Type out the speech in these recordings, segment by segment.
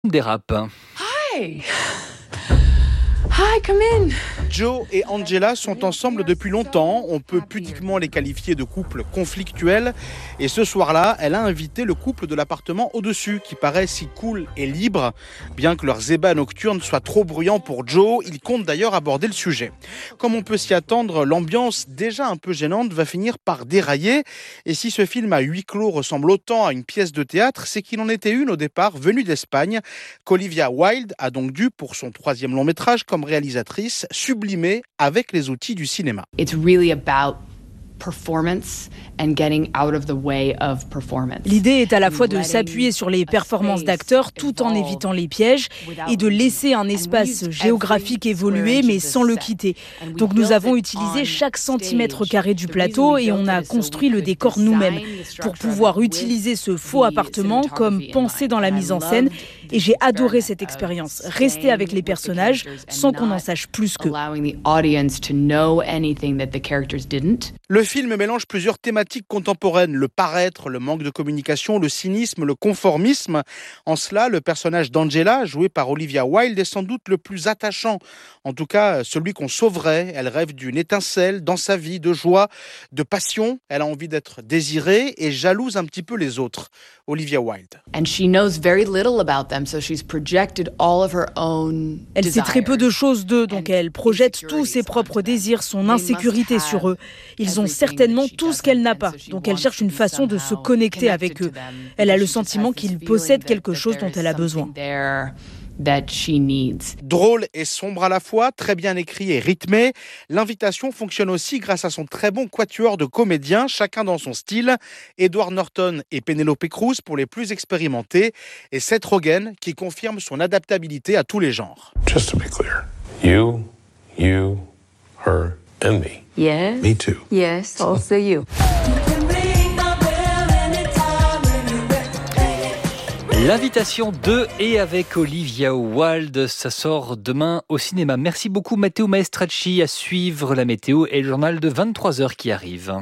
Dérape. Hi, come in. Joe et Angela sont ensemble depuis longtemps. On peut pudiquement les qualifier de couple conflictuel. Et ce soir-là, elle a invité le couple de l'appartement au-dessus, qui paraît si cool et libre. Bien que leurs ébats nocturnes soient trop bruyants pour Joe, il compte d'ailleurs aborder le sujet. Comme on peut s'y attendre, l'ambiance déjà un peu gênante va finir par dérailler. Et si ce film à huis clos ressemble autant à une pièce de théâtre, c'est qu'il en était une au départ, venue d'Espagne, qu'Olivia Wilde a donc dû, pour son 3e long métrage comme réalisatrice, sublimer avec les outils du cinéma. It's really about performance and getting out of the way of performance. L'idée est à la fois de s'appuyer sur les performances d'acteurs tout en évitant les pièges et de laisser un espace géographique évoluer mais sans le quitter. Donc nous avons utilisé chaque centimètre carré du plateau et on a construit le décor nous-mêmes pour pouvoir utiliser ce faux appartement comme pensé dans la mise en scène. Et j'ai adoré cette expérience, rester avec les personnages sans qu'on en sache plus qu'eux. Le film mélange plusieurs thématiques contemporaines, le paraître, le manque de communication, le cynisme, le conformisme. En cela, le personnage d'Angela, joué par Olivia Wilde, est sans doute le plus attachant. En tout cas, celui qu'on sauverait. Elle rêve d'une étincelle dans sa vie, de joie, de passion. Elle a envie d'être désirée et jalouse un petit peu les autres. Olivia Wilde. And she knows very little about them, so she's projected all of her own desires. Elle sait très peu de choses d'eux, donc elle projette tous ses propres désirs, son insécurité sur eux. Ils ont certainement tout ce qu'elle n'a pas, donc elle cherche une façon de se connecter avec eux. Elle a le sentiment qu'ils possèdent quelque chose dont elle a besoin. Drôle et sombre à la fois, très bien écrit et rythmé. L'invitation fonctionne aussi grâce à son très bon quatuor de comédiens, chacun dans son style. Edward Norton et Penelope Cruz pour les plus expérimentés, et Seth Rogen qui confirme son adaptabilité à tous les genres. Just to be clear, you, her and me. Yes. Me too. Yes, also you. L'invitation de et avec Olivia Wilde, ça sort demain au cinéma. Merci beaucoup Matteo Maestracci. À suivre la météo et le journal de 23h qui arrive.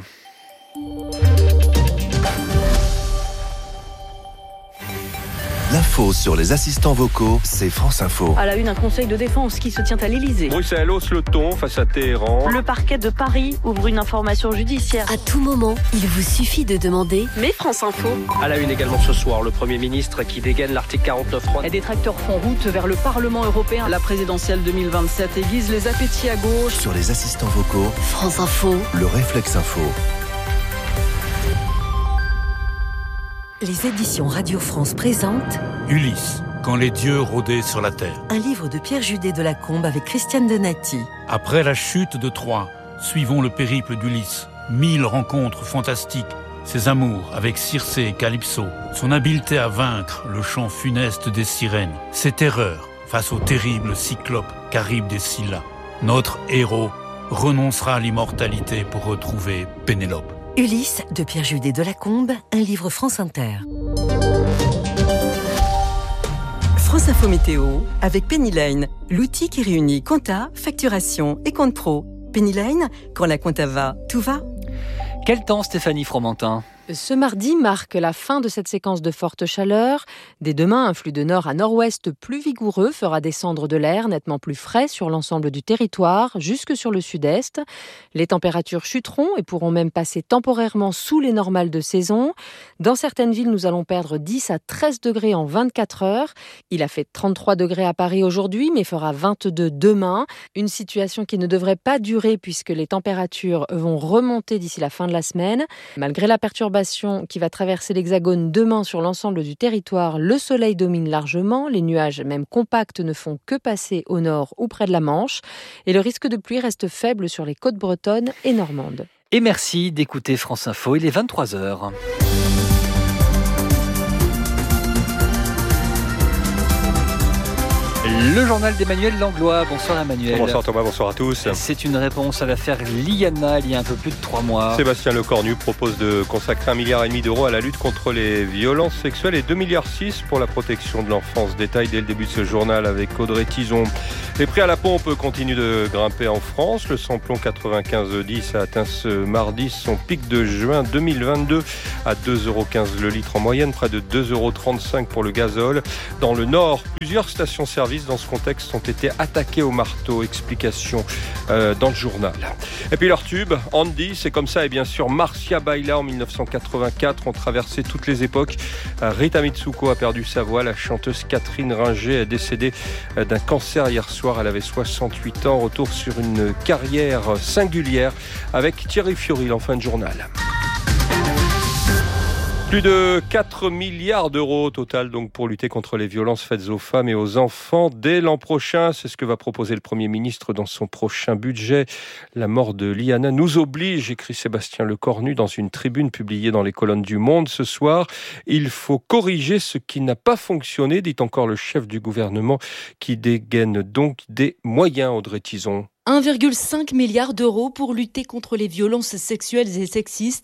L'info sur les assistants vocaux, c'est France Info. À la une, un conseil de défense qui se tient à l'Elysée. Bruxelles hausse le ton face à Téhéran. Le parquet de Paris ouvre une information judiciaire. À tout moment, il vous suffit de demander « Mais France Info ». À la une également ce soir, le Premier ministre qui dégaine l'article 49.3. Les détracteurs font route vers le Parlement européen. La présidentielle 2027 aiguise les appétits à gauche. Sur les assistants vocaux, France Info, le réflexe info. Les éditions Radio France présentent Ulysse, quand les dieux rôdaient sur la terre. Un livre de Pierre Judet de Lacombe avec Christiane Donati. Après la chute de Troie, suivons le périple d'Ulysse. 1000 rencontres fantastiques, ses amours avec Circé et Calypso, son habileté à vaincre le chant funeste des sirènes, ses terreurs face au terrible cyclope Charybde des Scylla. Notre héros renoncera à l'immortalité pour retrouver Pénélope. Ulysse de Pierre Judet de Lacombe, un livre France Inter. France Info Météo avec Penny Lane, l'outil qui réunit compta, facturation et compte pro. Penny Lane, quand la compta va, tout va. Quel temps Stéphanie Fromentin ? Ce mardi marque la fin de cette séquence de forte chaleur. Dès demain, un flux de nord à nord-ouest plus vigoureux fera descendre de l'air nettement plus frais sur l'ensemble du territoire, jusque sur le sud-est. Les températures chuteront et pourront même passer temporairement sous les normales de saison. Dans certaines villes, nous allons perdre 10 à 13 degrés en 24 heures. Il a fait 33 degrés à Paris aujourd'hui, mais fera 22 demain. Une situation qui ne devrait pas durer puisque les températures vont remonter d'ici la fin de la semaine. Malgré la perturbation qui va traverser l'Hexagone demain sur l'ensemble du territoire, le soleil domine largement, les nuages même compacts ne font que passer au nord ou près de la Manche et le risque de pluie reste faible sur les côtes bretonnes et normandes. Et merci d'écouter France Info, il est 23h. Le journal d'Emmanuel Langlois. Bonsoir Emmanuel. Bonsoir Thomas, bonsoir à tous. C'est une réponse à l'affaire Liana il y a un peu plus de 3 mois. Sébastien Lecornu propose de consacrer 1,5 milliard d'euros à la lutte contre les violences sexuelles et 2,6 milliards pour la protection de l'enfance. Détail dès le début de ce journal avec Audrey Tison. Les prix à la pompe continuent de grimper en France. Le samplon 95,10 a atteint ce mardi son pic de juin 2022 à 2,15 € le litre en moyenne, près de 2,35 € pour le gazole. Dans le Nord, plusieurs stations-service dans ce contexte ont été attaquées au marteau. Explication dans le journal. Et puis leur tube, Andy, c'est comme ça. Et bien sûr, Marcia Baila en 1984 ont traversé toutes les époques. Rita Mitsuko a perdu sa voix. La chanteuse Catherine Ringer est décédée d'un cancer hier soir. Elle avait 68 ans. Retour sur une carrière singulière avec Thierry Fioril en fin de journal. Plus de 4 milliards d'euros au total donc pour lutter contre les violences faites aux femmes et aux enfants dès l'an prochain. C'est ce que va proposer le Premier ministre dans son prochain budget. La mort de Liana nous oblige, écrit Sébastien Lecornu dans une tribune publiée dans les colonnes du Monde ce soir. Il faut corriger ce qui n'a pas fonctionné, dit encore le chef du gouvernement qui dégaine donc des moyens, Audrey Tizon. 1,5 milliard d'euros pour lutter contre les violences sexuelles et sexistes,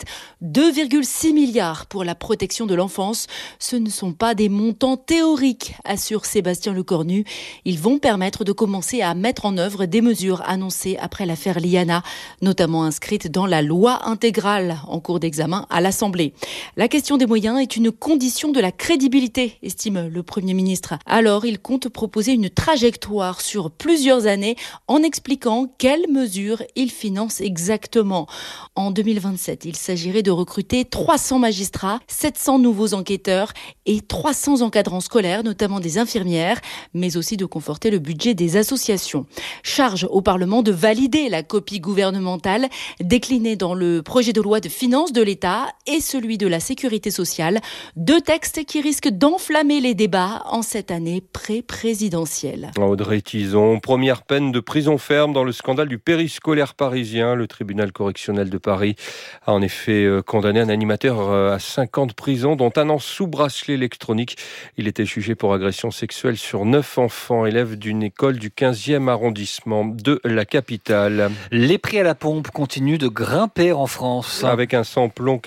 2,6 milliards pour la protection de l'enfance. Ce ne sont pas des montants théoriques, assure Sébastien Lecornu. Ils vont permettre de commencer à mettre en œuvre des mesures annoncées après l'affaire Liana, notamment inscrites dans la loi intégrale en cours d'examen à l'Assemblée. La question des moyens est une condition de la crédibilité, estime le Premier ministre. Alors, il compte proposer une trajectoire sur plusieurs années en expliquant quelles mesures il finance exactement. En 2027, il s'agirait de recruter 300 magistrats, 700 nouveaux enquêteurs et 300 encadrants scolaires, notamment des infirmières, mais aussi de conforter le budget des associations. Charge au Parlement de valider la copie gouvernementale déclinée dans le projet de loi de finances de l'État et celui de la sécurité sociale, deux textes qui risquent d'enflammer les débats en cette année pré-présidentielle. Audrey Tizon, première peine de prison ferme dans le scandale du périscolaire parisien. Le tribunal correctionnel de Paris a en effet condamné un animateur à 5 ans de prison, dont 1 an sous bracelet électronique. Il était jugé pour agression sexuelle sur 9 enfants, élèves d'une école du 15e arrondissement de la capitale. Les prix à la pompe continuent de grimper en France. Avec un samplon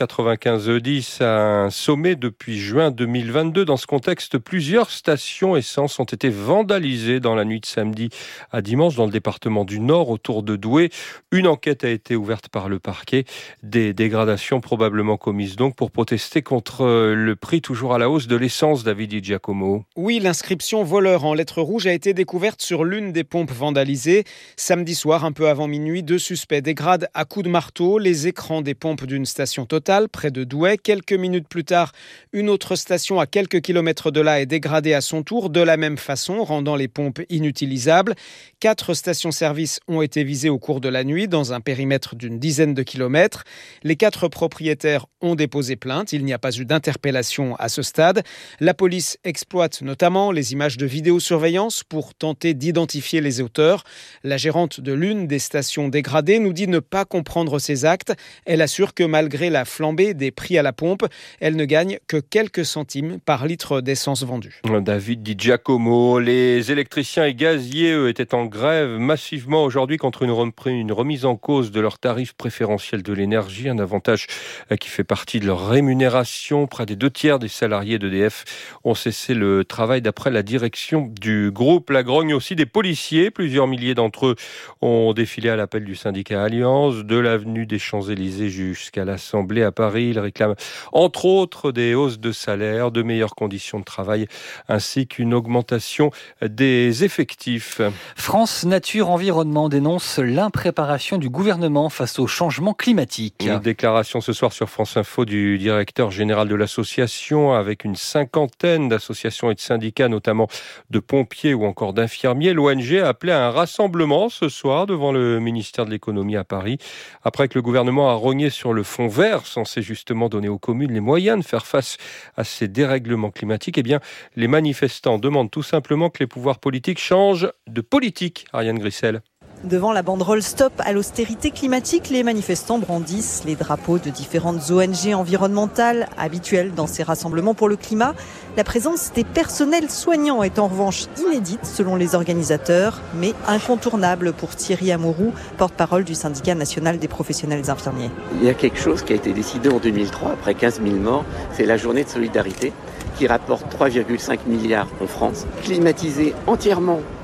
95,10 à un sommet depuis juin 2022. Dans ce contexte, plusieurs stations essence ont été vandalisées dans la nuit de samedi à dimanche dans le département du Nord, autour de Douai. Une enquête a été ouverte par le parquet. Des dégradations probablement commises donc pour protester contre le prix toujours à la hausse de l'essence, David Di Giacomo. Oui, l'inscription voleur en lettres rouges a été découverte sur l'une des pompes vandalisées. Samedi soir, un peu avant minuit, 2 suspects dégradent à coups de marteau les écrans des pompes d'une station Total près de Douai. Quelques minutes plus tard, une autre station à quelques kilomètres de là est dégradée à son tour de la même façon, rendant les pompes inutilisables. 4 stations-service ont été visées au cours de la nuit dans un périmètre d'une dizaine de kilomètres. Les 4 propriétaires ont déposé plainte. Il n'y a pas eu d'interpellation à ce stade. La police exploite notamment les images de vidéosurveillance pour tenter d'identifier les auteurs. La gérante de l'une des stations dégradées nous dit ne pas comprendre ces actes. Elle assure que malgré la flambée des prix à la pompe, elle ne gagne que quelques centimes par litre d'essence vendue. David Di Giacomo, les électriciens et gaziers, eux, étaient en grève massivement aujourd'hui contre une remise en cause de leur tarif préférentiel de l'énergie, un avantage qui fait partie de leur rémunération. Près des 2/3 des salariés d'EDF ont cessé le travail d'après la direction du groupe. La grogne aussi des policiers. Plusieurs milliers d'entre eux ont défilé à l'appel du syndicat Alliance, de l'avenue des Champs-Élysées jusqu'à l'Assemblée à Paris. Ils réclament entre autres des hausses de salaire, de meilleures conditions de travail ainsi qu'une augmentation des effectifs. France Nature Environnement dénonce l'impréparation du gouvernement face au changement climatique. Une déclaration ce soir sur France Info du directeur général de l'association, avec une 50aine d'associations et de syndicats, notamment de pompiers ou encore d'infirmiers. L'ONG a appelé à un rassemblement ce soir devant le ministère de l'économie à Paris, après que le gouvernement a rogné sur le fonds vert, censé justement donner aux communes les moyens de faire face à ces dérèglements climatiques. Eh bien, les manifestants demandent tout simplement que les pouvoirs politiques changent de politique. Ariane Grissel. Devant la banderole Stop à l'austérité climatique, les manifestants brandissent les drapeaux de différentes ONG environnementales habituelles dans ces rassemblements pour le climat. La présence des personnels soignants est en revanche inédite selon les organisateurs, mais incontournable pour Thierry Amouroux, porte-parole du syndicat national des professionnels infirmiers. Il y a quelque chose qui a été décidé en 2003, après 15 000 morts, c'est la journée de solidarité qui rapporte 3,5 milliards en France, climatisée entièrement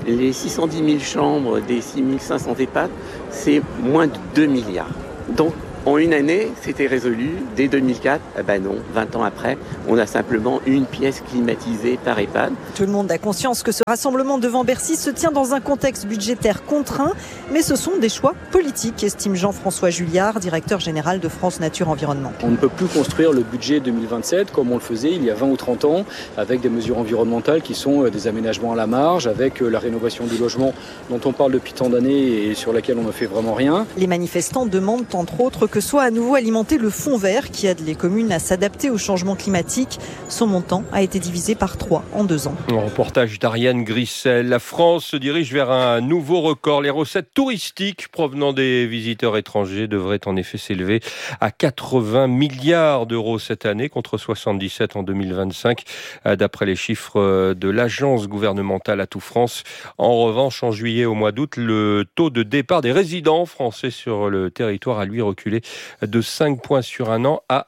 Les 610 000 chambres des 6 500 EHPAD, c'est moins de 2 milliards. Donc, en une année, c'était résolu. Dès 2004, non, 20 ans après, on a simplement une pièce climatisée par EHPAD. Tout le monde a conscience que ce rassemblement devant Bercy se tient dans un contexte budgétaire contraint, mais ce sont des choix politiques, estime Jean-François Julliard, directeur général de France Nature Environnement. On ne peut plus construire le budget 2027 comme on le faisait il y a 20 ou 30 ans, avec des mesures environnementales qui sont des aménagements à la marge, avec la rénovation du logement dont on parle depuis tant d'années et sur laquelle on ne fait vraiment rien. Les manifestants demandent entre autres que soit à nouveau alimenté le fonds vert qui aide les communes à s'adapter au changement climatique. Son montant a été divisé par 3 en 2 ans. Un reportage d'Ariane Grissel. La France se dirige vers un nouveau record. Les recettes touristiques provenant des visiteurs étrangers devraient en effet s'élever à 80 milliards d'euros cette année contre 77 en 2025, d'après les chiffres de l'agence gouvernementale Atout France. En revanche, en juillet au mois d'août, le taux de départ des résidents français sur le territoire a lui reculé de 5 points sur un an à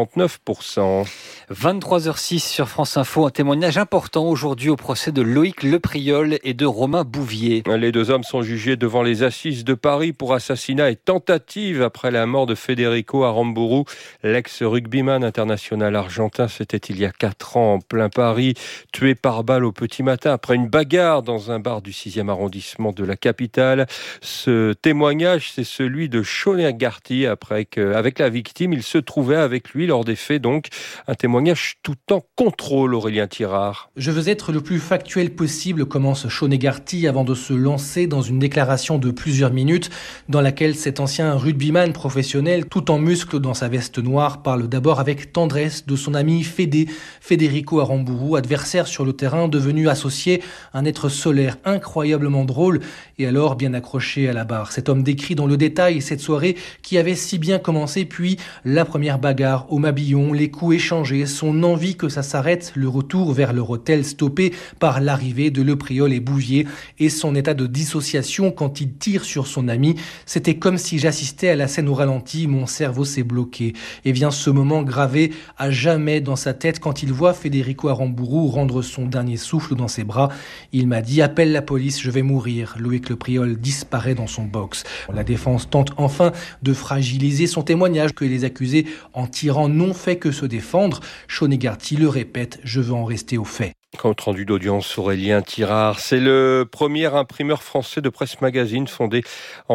59%. 23h06 sur France Info, un témoignage important aujourd'hui au procès de Loïc Lepriol et de Romain Bouvier. Les 2 hommes sont jugés devant les assises de Paris pour assassinat et tentative après la mort de Federico Aramburu, l'ex-rugbyman international argentin. C'était il y a 4 ans en plein Paris, tué par balle au petit matin après une bagarre dans un bar du 6e arrondissement de la capitale. Ce témoignage, c'est celui de Sean Garty après qu'avec la victime, il se trouvait avec lui lors des faits, donc un témoignage tout en contrôle, Aurélien Tirard. Je veux être le plus factuel possible, commence Sean Garty avant de se lancer dans une déclaration de plusieurs minutes dans laquelle cet ancien rugbyman professionnel, tout en muscles dans sa veste noire, parle d'abord avec tendresse de son ami Federico Aramburu, adversaire sur le terrain, devenu associé, un être solaire incroyablement drôle et alors bien accroché à la barre. Cet homme décrit dans le détail cette soirée qui avait si bien commencé, puis la première bagarre au Mabillon, les coups échangés, son envie que ça s'arrête, le retour vers leur hôtel stoppé par l'arrivée de Lepriol et Bouvier et son état de dissociation quand il tire sur son ami. C'était comme si j'assistais à la scène au ralenti, mon cerveau s'est bloqué. Et vient ce moment gravé à jamais dans sa tête quand il voit Federico Aramburu rendre son dernier souffle dans ses bras. Il m'a dit « Appelle la police, je vais mourir ». Loïc Lepriol disparaît dans son box. La défense tente enfin de fragiliser son témoignage que les accusés, en tirant, n'ont fait que se défendre. Sean Garty le répète, je veux en rester aux faits. Compte rendu d'audience, Aurélien Tirard. C'est le premier imprimeur français de presse magazine fondé en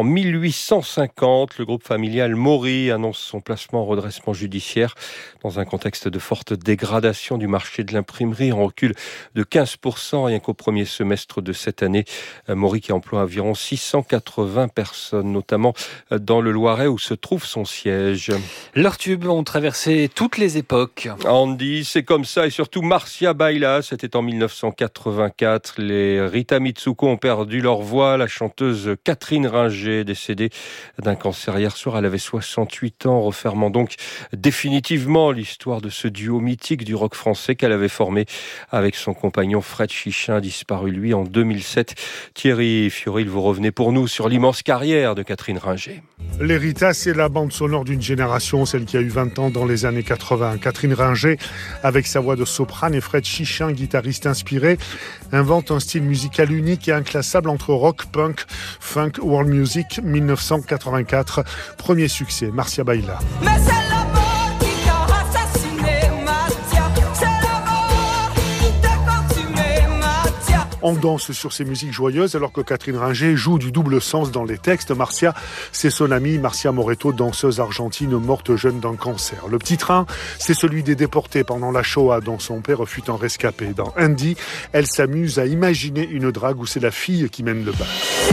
1850. Le groupe familial Maury annonce son placement en redressement judiciaire dans un contexte de forte dégradation du marché de l'imprimerie, en recul de 15% rien qu'au premier semestre de cette année. Maury qui emploie environ 680 personnes, notamment dans le Loiret où se trouve son siège. Leurs tubes ont traversé toutes les époques. Andy, c'est comme ça, et surtout Marcia Baila, c'était en 1984. Les Rita Mitsuko ont perdu leur voix. La chanteuse Catherine Ringer, décédée d'un cancer hier soir, elle avait 68 ans, refermant donc définitivement l'histoire de ce duo mythique du rock français qu'elle avait formé avec son compagnon Fred Chichin, disparu lui en 2007. Thierry Fioril, vous revenez pour nous sur l'immense carrière de Catherine Ringer. Les Rita, c'est la bande sonore d'une génération, celle qui a eu 20 ans dans les années 80. Catherine Ringer, avec sa voix de soprane, et Fred Chichin, guitariste inspiré, invente un style musical unique et inclassable entre rock, punk, funk, world music. 1984, premier succès, Marcia Baila. On danse sur ces musiques joyeuses alors que Catherine Ringer joue du double sens dans les textes. Marcia, c'est son amie Marcia Moreto, danseuse argentine morte jeune d'un cancer. Le petit train, c'est celui des déportés pendant la Shoah dont son père fut un rescapé. Dans Andy, elle s'amuse à imaginer une drague où c'est la fille qui mène le bal.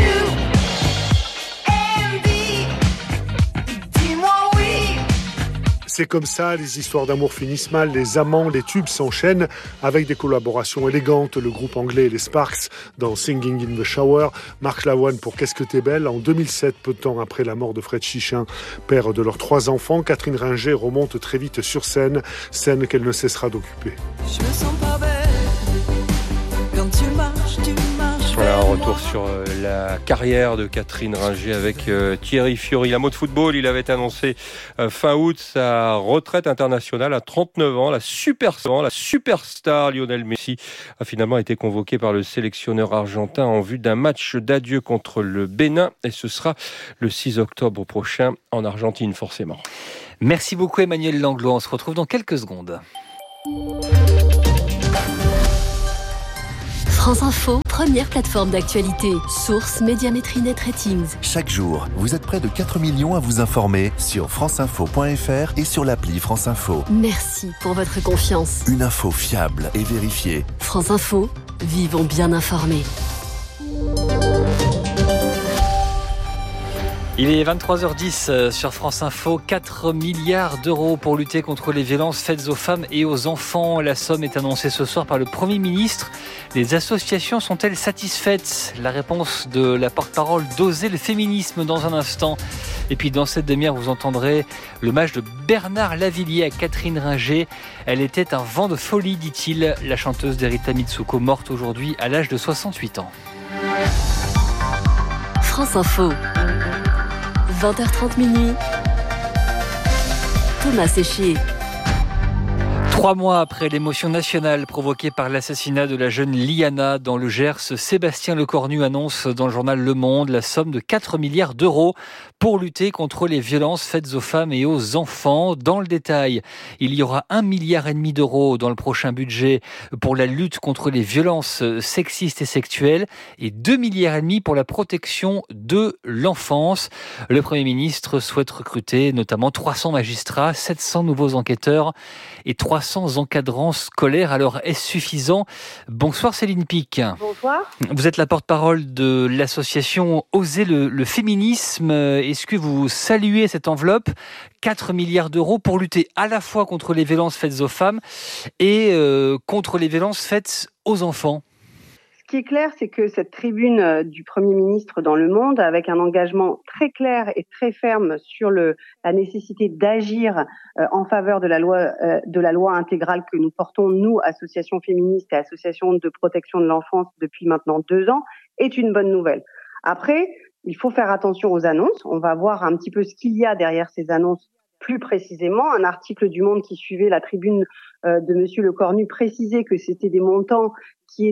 C'est comme ça, les histoires d'amour finissent mal, les amants, les tubes s'enchaînent avec des collaborations élégantes. Le groupe anglais les Sparks dans Singing in the Shower, Marc Lavoine pour Qu'est-ce que t'es belle. En 2007, peu de temps après la mort de Fred Chichin, père de leurs 3 enfants, Catherine Ringer remonte très vite sur scène qu'elle ne cessera d'occuper. Voilà, on retour sur la carrière de Catherine Ringer avec Thierry Fiori. Un mot de football, il avait annoncé fin août sa retraite internationale à 39 ans. La superstar Lionel Messi a finalement été convoqué par le sélectionneur argentin en vue d'un match d'adieu contre le Bénin. Et ce sera le 6 octobre prochain en Argentine, forcément. Merci beaucoup Emmanuel Langlois. On se retrouve dans quelques secondes. France Info, première plateforme d'actualité. Source Médiamétrie Net Ratings. Chaque jour, vous êtes près de 4 millions à vous informer sur franceinfo.fr et sur l'appli France Info. Merci pour votre confiance. Une info fiable et vérifiée. France Info, vivons bien informés. Il est 23h10 sur France Info, 4 milliards d'euros pour lutter contre les violences faites aux femmes et aux enfants. La somme est annoncée ce soir par le Premier ministre. Les associations sont-elles satisfaites ? La réponse de la porte-parole d'Oser le féminisme dans un instant. Et puis dans cette demi-heure, vous entendrez l'hommage de Bernard Lavilliers à Catherine Ringer. Elle était un vent de folie, dit-il. La chanteuse d'Erita Mitsuko, morte aujourd'hui à l'âge de 68 ans. France Info. 20h30 minuit. Thomas Séchier. 3 mois après l'émotion nationale provoquée par l'assassinat de la jeune Liana dans le Gers, Sébastien Lecornu annonce dans le journal Le Monde la somme de 4 milliards d'euros pour lutter contre les violences faites aux femmes et aux enfants. Dans le détail, il y aura 1,5 milliard d'euros dans le prochain budget pour la lutte contre les violences sexistes et sexuelles et 2,5 milliards pour la protection de l'enfance. Le Premier ministre souhaite recruter notamment 300 magistrats, 700 nouveaux enquêteurs et 300 encadrants scolaires. Alors, est-ce suffisant ? Bonsoir Céline Pic. Bonsoir. Vous êtes la porte-parole de l'association Oser le féminisme. Est-ce que vous saluez cette enveloppe, 4 milliards d'euros, pour lutter à la fois contre les violences faites aux femmes et contre les violences faites aux enfants ? Ce qui est clair, c'est que cette tribune du Premier ministre dans Le Monde, avec un engagement très clair et très ferme sur la nécessité d'agir en faveur de la loi intégrale que nous portons, nous, associations féministes et associations de protection de l'enfance depuis maintenant 2 ans, est une bonne nouvelle. Après, il faut faire attention aux annonces. On va voir un petit peu ce qu'il y a derrière ces annonces plus précisément. Un article du Monde qui suivait la tribune de Monsieur Lecornu précisait que c'était des montants qui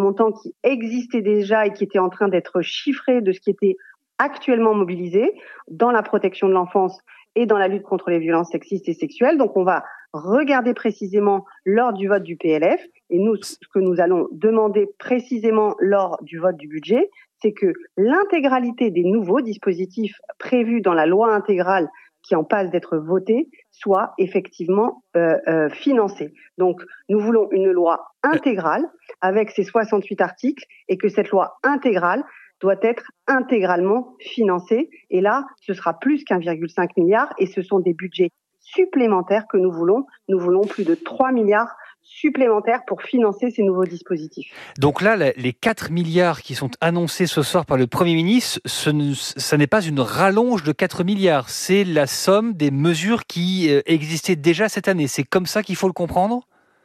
existaient déjà et qui étaient en train d'être chiffrés de ce qui était actuellement mobilisé dans la protection de l'enfance et dans la lutte contre les violences sexistes et sexuelles. Donc on va regarder précisément lors du vote du PLF, et nous, ce que nous allons demander précisément lors du vote du budget, c'est que l'intégralité des nouveaux dispositifs prévus dans la loi intégrale qui en passe d'être votée soit effectivement financée. Donc nous voulons une loi intégrale avec ses 68 articles, et que cette loi intégrale doit être intégralement financée. Et là, ce sera plus qu'1,5 milliard, et ce sont des budgets supplémentaires que nous voulons. Nous voulons plus de 3 milliards supplémentaires pour financer ces nouveaux dispositifs. Donc là, les 4 milliards qui sont annoncés ce soir par le Premier ministre, ce n'est pas une rallonge de 4 milliards, c'est la somme des mesures qui existaient déjà cette année. C'est comme ça qu'il faut le comprendre ?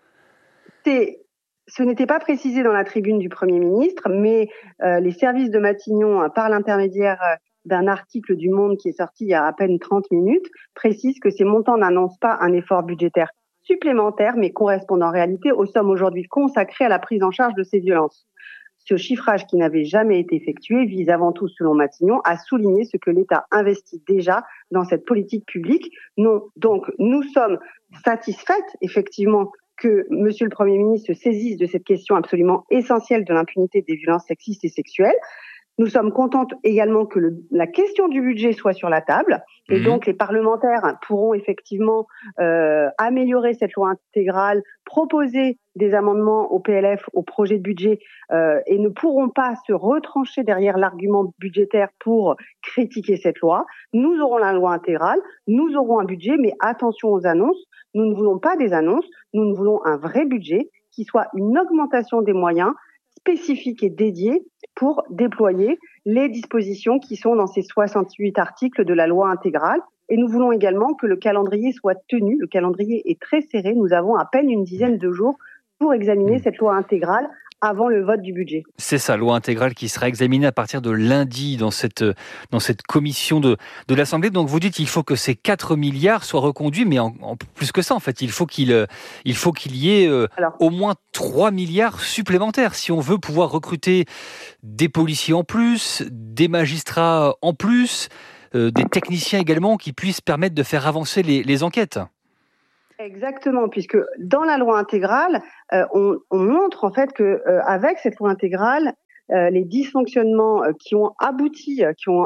Ce n'était pas précisé dans la tribune du Premier ministre, mais les services de Matignon, par l'intermédiaire d'un article du Monde qui est sorti il y a à peine 30 minutes, précisent que ces montants n'annoncent pas un effort budgétaire supplémentaire, mais correspondent en réalité aux sommes aujourd'hui consacrées à la prise en charge de ces violences. Ce chiffrage qui n'avait jamais été effectué vise avant tout, selon Matignon, à souligner ce que l'État investit déjà dans cette politique publique. Donc, nous sommes satisfaites, effectivement, que Monsieur le Premier ministre se saisisse de cette question absolument essentielle de l'impunité des violences sexistes et sexuelles. Nous sommes contentes également que la question du budget soit sur la table, et donc les parlementaires pourront effectivement améliorer cette loi intégrale, proposer des amendements au PLF, au projet de budget, et ne pourront pas se retrancher derrière l'argument budgétaire pour critiquer cette loi. Nous aurons la loi intégrale, nous aurons un budget, mais attention aux annonces. Nous ne voulons pas des annonces, nous voulons un vrai budget qui soit une augmentation des moyens spécifiques et dédiés pour déployer les dispositions qui sont dans ces 68 articles de la loi intégrale. Et nous voulons également que le calendrier soit tenu. Le calendrier est très serré. Nous avons à peine une dizaine de jours pour examiner cette loi intégrale avant le vote du budget. C'est ça, loi intégrale qui sera examinée à partir de lundi dans cette commission de l'Assemblée. Donc vous dites qu'il faut que ces 4 milliards soient reconduits, mais en plus que ça, en fait, il faut qu'il y ait au moins 3 milliards supplémentaires si on veut pouvoir recruter des policiers en plus, des magistrats en plus, des techniciens également qui puissent permettre de faire avancer les enquêtes. Exactement, puisque dans la loi intégrale, on montre en fait que avec cette loi intégrale, les dysfonctionnements qui ont abouti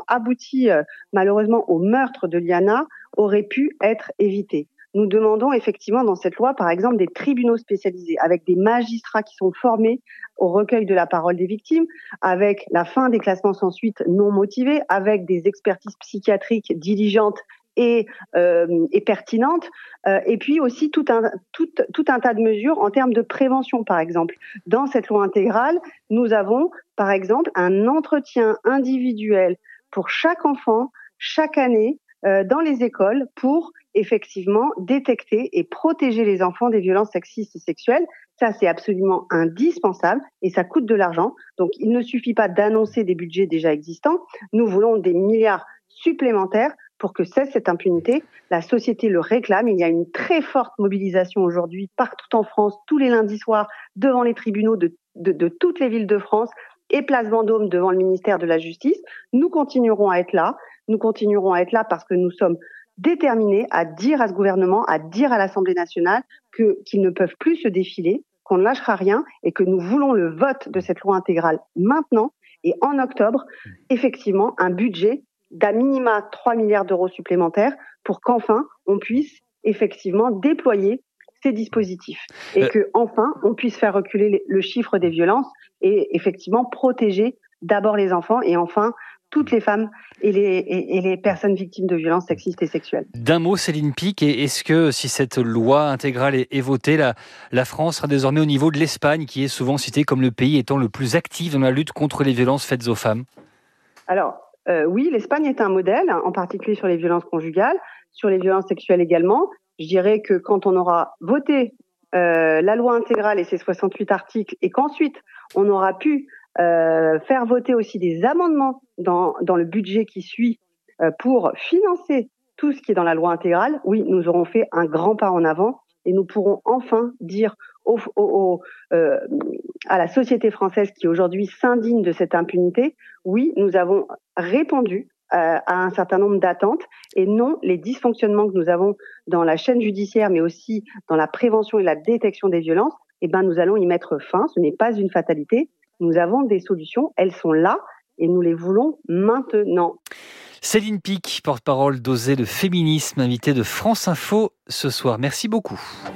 malheureusement au meurtre de Liana auraient pu être évités. Nous demandons effectivement dans cette loi, par exemple, des tribunaux spécialisés avec des magistrats qui sont formés au recueil de la parole des victimes, avec la fin des classements sans suite non motivés, avec des expertises psychiatriques diligentes et pertinentes, et puis aussi tout un tas de mesures en termes de prévention, par exemple. Dans cette loi intégrale, nous avons, par exemple, un entretien individuel pour chaque enfant, chaque année, dans les écoles, pour effectivement détecter et protéger les enfants des violences sexistes et sexuelles. Ça, c'est absolument indispensable et ça coûte de l'argent. Donc, il ne suffit pas d'annoncer des budgets déjà existants. Nous voulons des milliards supplémentaires pour que cesse cette impunité. La société le réclame. Il y a une très forte mobilisation aujourd'hui partout en France, tous les lundis soirs, devant les tribunaux de toutes les villes de France et place Vendôme devant le ministère de la Justice. Nous continuerons à être là. Nous continuerons à être là parce que nous sommes déterminés à dire à ce gouvernement, à dire à l'Assemblée nationale qu'ils ne peuvent plus se défiler, qu'on ne lâchera rien et que nous voulons le vote de cette loi intégrale maintenant et en octobre, effectivement, un budget d'à minima 3 milliards d'euros supplémentaires pour qu'enfin on puisse effectivement déployer ces dispositifs et que enfin on puisse faire reculer le chiffre des violences et effectivement protéger d'abord les enfants et enfin toutes les femmes et les personnes victimes de violences sexistes et sexuelles. D'un mot, Céline Picq, est-ce que si cette loi intégrale est votée, la France sera désormais au niveau de l'Espagne, qui est souvent citée comme le pays étant le plus actif dans la lutte contre les violences faites aux femmes ? Alors, oui, l'Espagne est un modèle, en particulier sur les violences conjugales, sur les violences sexuelles également. Je dirais que quand on aura voté la loi intégrale et ses 68 articles, et qu'ensuite on aura pu faire voter aussi des amendements dans le budget qui suit pour financer tout ce qui est dans la loi intégrale, oui, nous aurons fait un grand pas en avant et nous pourrons enfin dire à la société française qui aujourd'hui s'indigne de cette impunité, oui, nous avons répondu à un certain nombre d'attentes et non les dysfonctionnements que nous avons dans la chaîne judiciaire mais aussi dans la prévention et la détection des violences, nous allons y mettre fin, ce n'est pas une fatalité. Nous avons des solutions, elles sont là et nous les voulons maintenant. Céline Picq, porte-parole d'Oser le féminisme, invitée de France Info ce soir. Merci beaucoup.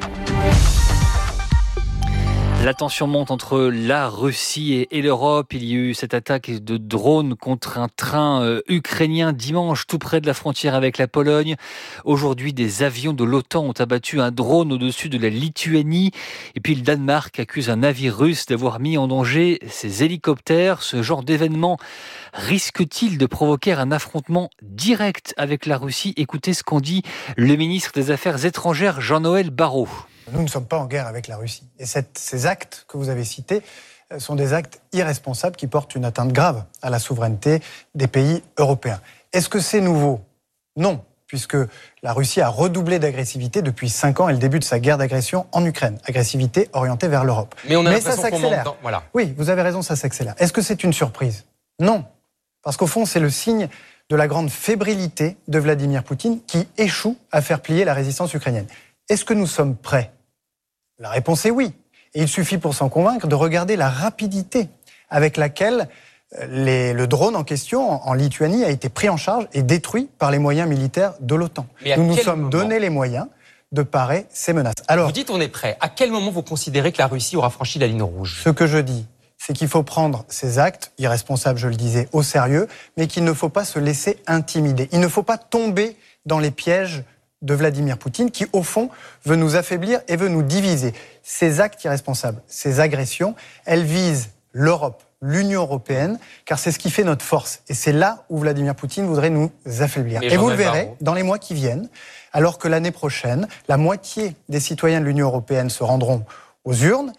La tension monte entre la Russie et l'Europe. Il y a eu cette attaque de drone contre un train ukrainien dimanche, tout près de la frontière avec la Pologne. Aujourd'hui, des avions de l'OTAN ont abattu un drone au-dessus de la Lituanie. Et puis le Danemark accuse un navire russe d'avoir mis en danger ses hélicoptères. Ce genre d'événement risque-t-il de provoquer un affrontement direct avec la Russie ? Écoutez ce qu'en dit le ministre des Affaires étrangères, Jean-Noël Barrot. Nous ne sommes pas en guerre avec la Russie. Et ces actes que vous avez cités sont des actes irresponsables qui portent une atteinte grave à la souveraineté des pays européens. Est-ce que c'est nouveau ? Non, puisque la Russie a redoublé d'agressivité depuis 5 ans et le début de sa guerre d'agression en Ukraine. Agressivité orientée vers l'Europe. Mais ça s'accélère. Voilà. Oui, vous avez raison, ça s'accélère. Est-ce que c'est une surprise ? Non, parce qu'au fond, c'est le signe de la grande fébrilité de Vladimir Poutine qui échoue à faire plier la résistance ukrainienne. Est-ce que nous sommes prêts ? La réponse est oui. Et il suffit pour s'en convaincre de regarder la rapidité avec laquelle le drone en question en Lituanie a été pris en charge et détruit par les moyens militaires de l'OTAN. Nous nous sommes donné les moyens de parer ces menaces. Alors, vous dites on est prêt. À quel moment vous considérez que la Russie aura franchi la ligne rouge ? Ce que je dis, c'est qu'il faut prendre ces actes, irresponsables je le disais, au sérieux, mais qu'il ne faut pas se laisser intimider. Il ne faut pas tomber dans les pièges de Vladimir Poutine, qui, au fond, veut nous affaiblir et veut nous diviser. Ces actes irresponsables, ces agressions, elles visent l'Europe, l'Union européenne, car c'est ce qui fait notre force. Et c'est là où Vladimir Poutine voudrait nous affaiblir. Et vous le verrez, dans les mois qui viennent, alors que l'année prochaine, la moitié des citoyens de l'Union européenne se rendront aux urnes,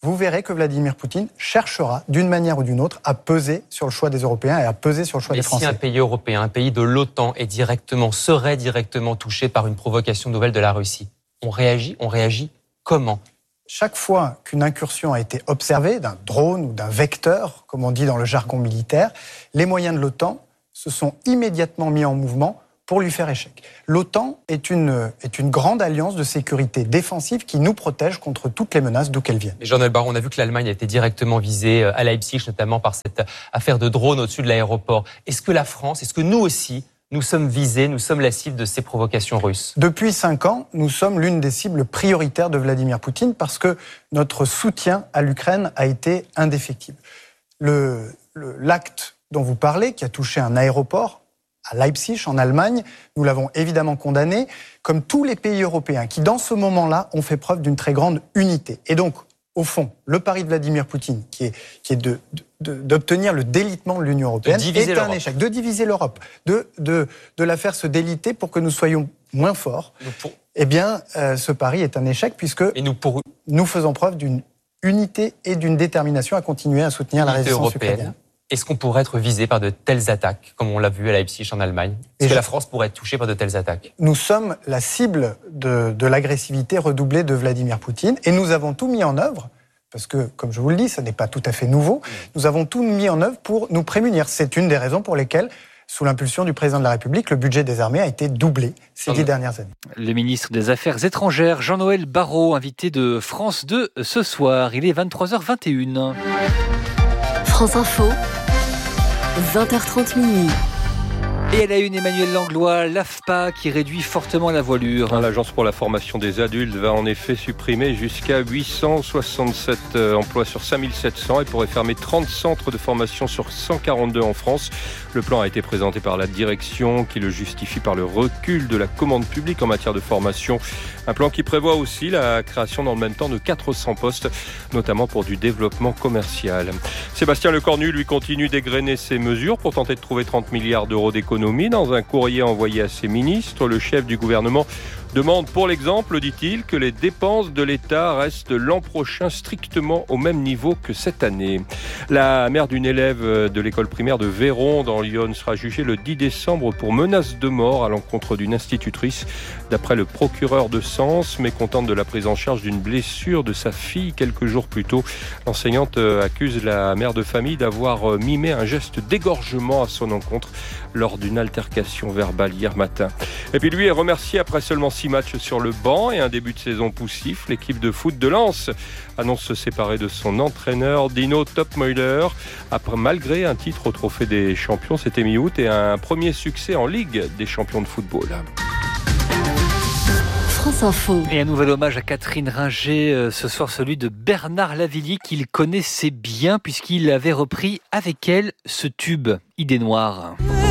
vous verrez que Vladimir Poutine cherchera, d'une manière ou d'une autre, à peser sur le choix des Européens et à peser sur le choix des Français. Mais si un pays européen, un pays de l'OTAN serait directement touché par une provocation nouvelle de la Russie, on réagit comment ? Chaque fois qu'une incursion a été observée, d'un drone ou d'un vecteur, comme on dit dans le jargon militaire, les moyens de l'OTAN se sont immédiatement mis en mouvement pour lui faire échec. L'OTAN est une grande alliance de sécurité défensive qui nous protège contre toutes les menaces d'où qu'elles viennent. Mais Jean-Noël Barrot, on a vu que l'Allemagne a été directement visée à Leipzig, notamment par cette affaire de drone au-dessus de l'aéroport. Est-ce que nous aussi, nous sommes visés, nous sommes la cible de ces provocations russes ? Depuis 5 ans, nous sommes l'une des cibles prioritaires de Vladimir Poutine parce que notre soutien à l'Ukraine a été indéfectible. L'acte dont vous parlez, qui a touché un aéroport à Leipzig, en Allemagne, nous l'avons évidemment condamné, comme tous les pays européens qui, dans ce moment-là, ont fait preuve d'une très grande unité. Et donc, au fond, le pari de Vladimir Poutine, qui est d'obtenir le délitement de l'Union européenne, est un échec. De diviser l'Europe, de la faire se déliter pour que nous soyons moins forts. Eh bien, ce pari est un échec puisque nous faisons preuve d'une unité et d'une détermination à continuer à soutenir la résistance ukrainienne. Est-ce qu'on pourrait être visé par de telles attaques, comme on l'a vu à Leipzig en Allemagne ? Est-ce que la France pourrait être touchée par de telles attaques ? Nous sommes la cible de l'agressivité redoublée de Vladimir Poutine et nous avons tout mis en œuvre, parce que, comme je vous le dis, ça n'est pas tout à fait nouveau, nous avons tout mis en œuvre pour nous prémunir. C'est une des raisons pour lesquelles, sous l'impulsion du président de la République, le budget des armées a été doublé ces 10 dernières années. Le ministre des Affaires étrangères, Jean-Noël Barrot, invité de France 2 ce soir. Il est 23h21. France Info, 20h30 minuit. Et à la une, Emmanuel Langlois, l'AFPA qui réduit fortement la voilure. L'Agence pour la formation des adultes va en effet supprimer jusqu'à 867 emplois sur 5700 et pourrait fermer 30 centres de formation sur 142 en France. Le plan a été présenté par la direction qui le justifie par le recul de la commande publique en matière de formation. Un plan qui prévoit aussi la création dans le même temps de 400 postes, notamment pour du développement commercial. Sébastien Lecornu, lui, continue d'égrener ses mesures pour tenter de trouver 30 milliards d'euros d'économies. Dans un courrier envoyé à ses ministres, le chef du gouvernement demande pour l'exemple, dit-il, que les dépenses de l'État restent l'an prochain strictement au même niveau que cette année. La mère d'une élève de l'école primaire de Véron dans l'Yonne sera jugée le 10 décembre pour menace de mort à l'encontre d'une institutrice. D'après le procureur de Sens, mécontente de la prise en charge d'une blessure de sa fille quelques jours plus tôt, l'enseignante accuse la mère de famille d'avoir mimé un geste d'égorgement à son encontre lors d'une altercation verbale hier matin. Et puis lui est remercié après seulement 6 matchs sur le banc et un début de saison poussif. L'équipe de foot de Lens annonce se séparer de son entraîneur Dino Topmeuler malgré un titre au Trophée des Champions, c'était mi-août, et un premier succès en Ligue des Champions de football. France Info. Et un nouvel hommage à Catherine Ringer, ce soir celui de Bernard Lavilliers qu'il connaissait bien puisqu'il avait repris avec elle ce tube Idée Noire.